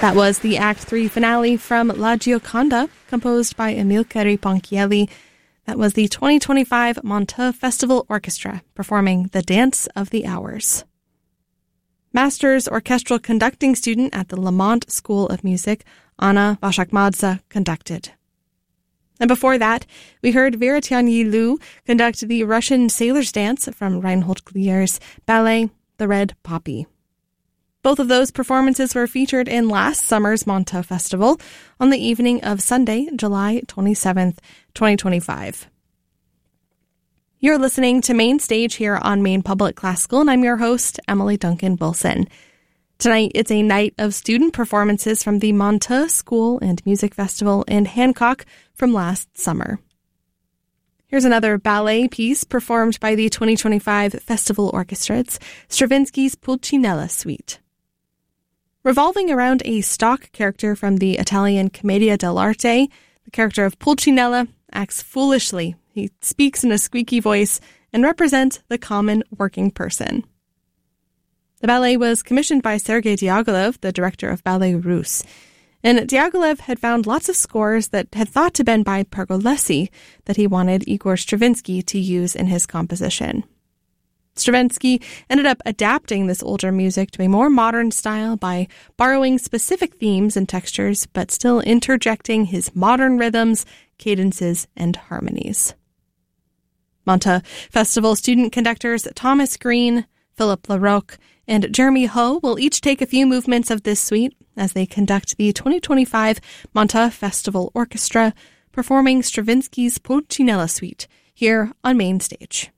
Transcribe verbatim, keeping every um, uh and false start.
That was the Act three finale from La Gioconda, composed by Amilcare Ponchielli. That was the twenty twenty-five Montreux Festival Orchestra performing The Dance of the Hours. Master's orchestral conducting student at the Lamont School of Music, Anna Bashakmadze, conducted. And before that, we heard Veretiany Liu conduct the Russian Sailor's Dance from Reinhold Glier's ballet, The Red Poppy. Both of those performances were featured in last summer's Montreux Festival on the evening of Sunday, July twenty-seventh, twenty twenty-five. You're listening to Main Stage here on Maine Public Classical, and I'm your host, Emily Duncan Wilson. Tonight, it's a night of student performances from the Montreux School and Music Festival in Hancock from last summer. Here's another ballet piece performed by the twenty twenty-five Festival Orchestra. It's Stravinsky's Pulcinella Suite. Revolving around a stock character from the Italian Commedia dell'arte, the character of Pulcinella acts foolishly. He speaks in a squeaky voice and represents the common working person. The ballet was commissioned by Sergei Diaghilev, the director of Ballet Russe. And Diaghilev had found lots of scores that had thought to have been by Pergolesi that he wanted Igor Stravinsky to use in his composition. Stravinsky ended up adapting this older music to a more modern style by borrowing specific themes and textures, but still interjecting his modern rhythms, cadences, and harmonies. Montreux Festival student conductors Thomas Green, Philip Larocque, and Jeremy Ho will each take a few movements of this suite as they conduct the twenty twenty-five Montreux Festival Orchestra performing Stravinsky's Pulcinella Suite here on Main Stage.